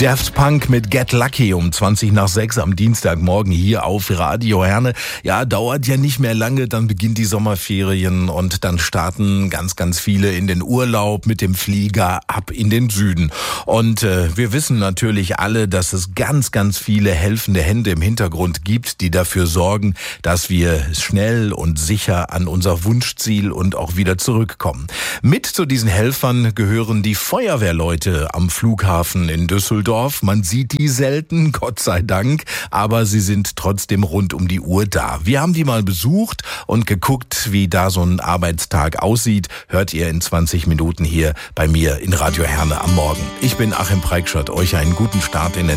Daft Punk mit Get Lucky um 6:20 am Dienstagmorgen hier auf Radio Herne. Ja, dauert ja nicht mehr lange, dann beginnt die Sommerferien und dann starten ganz, ganz viele in den Urlaub mit dem Flieger ab in den Süden. Und wir wissen natürlich alle, dass es ganz, ganz viele helfende Hände im Hintergrund gibt, die dafür sorgen, dass wir schnell und sicher an unser Wunschziel und auch wieder zurückkommen. Mit zu diesen Helfern gehören die Feuerwehrleute am Flughafen in Düsseldorf. Man sieht die selten, Gott sei Dank, aber sie sind trotzdem rund um die Uhr da. Wir haben die mal besucht und geguckt, wie da so ein Arbeitstag aussieht. Hört ihr in 20 Minuten hier bei mir in Radio Herne am Morgen. Ich bin Achim Preikschott, euch einen guten Start in den